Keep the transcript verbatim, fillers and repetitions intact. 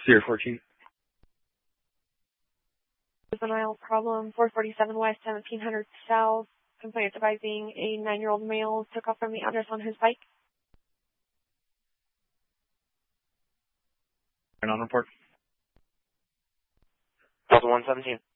Sierra fourteen. Juvenile problem, four forty-seven West, seventeen hundred South. Complaint advising a nine-year-old male took off from the address on his bike. And on report. Delta one seventeen.